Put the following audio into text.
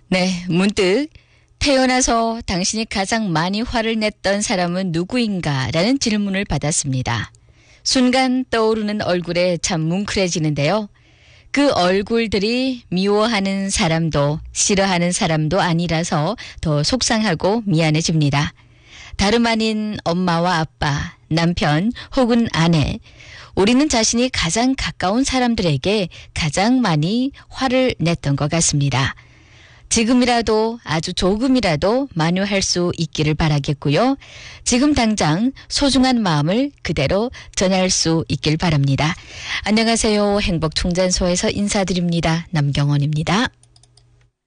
네, 문득 태어나서 당신이 가장 많이 화를 냈던 사람은 누구인가? 라는 질문을 받았습니다. 순간 떠오르는 얼굴에 참 뭉클해지는데요. 그 얼굴들이 미워하는 사람도 싫어하는 사람도 아니라서 더 속상하고 미안해집니다. 다름 아닌 엄마와 아빠, 남편 혹은 아내, 우리는 자신이 가장 가까운 사람들에게 가장 많이 화를 냈던 것 같습니다. 지금이라도 아주 조금이라도 만회할 수 있기를 바라겠고요. 지금 당장 소중한 마음을 그대로 전할 수 있길 바랍니다. 안녕하세요. 행복충전소에서 인사드립니다. 남경원입니다.